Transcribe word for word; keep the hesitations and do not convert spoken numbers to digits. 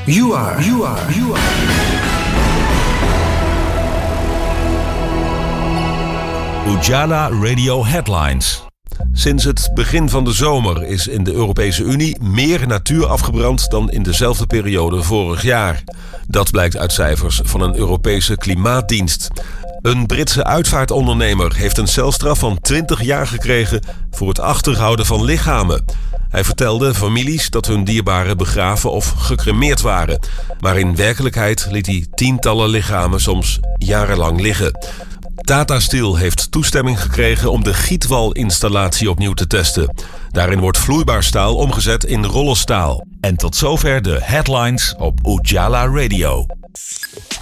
You are, you are, you are. Ujala Radio Headlines. Sinds het begin van de zomer is in de Europese Unie meer natuur afgebrand dan in dezelfde periode vorig jaar. Dat blijkt uit cijfers van een Europese klimaatdienst. Een Britse uitvaartondernemer heeft een celstraf van twintig jaar gekregen voor het achterhouden van lichamen. Hij vertelde families dat hun dierbaren begraven of gecremeerd waren. Maar in werkelijkheid liet hij tientallen lichamen soms jarenlang liggen. Tata Steel heeft toestemming gekregen om de gietwalinstallatie opnieuw te testen. Daarin wordt vloeibaar staal omgezet in rollenstaal. En tot zover de headlines op Ujala Radio.